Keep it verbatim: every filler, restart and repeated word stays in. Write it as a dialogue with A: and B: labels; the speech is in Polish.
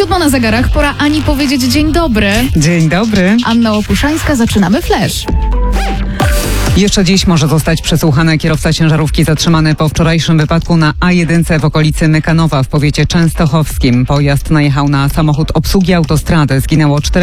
A: Siódma na zegarach, pora Ani powiedzieć dzień dobry.
B: Dzień dobry.
A: Anna Opuszańska, zaczynamy Flash.
B: Jeszcze dziś może zostać przesłuchany kierowca ciężarówki zatrzymany po wczorajszym wypadku na A jeden w okolicy Mykanowa w powiecie częstochowskim. Pojazd najechał na samochód obsługi autostrady. Zginęło cztery